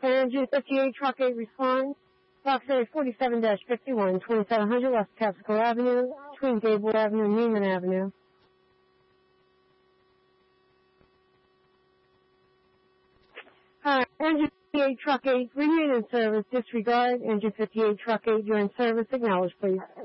Engine 58, Truck 8 responds. Box area 47-51, 2700 West Capsico Avenue, between Gable Avenue and Neiman Avenue. Hi, Engine 58, Truck 8, remain in service. Disregard. Engine 58, Truck 8, you're in service. Acknowledge, please.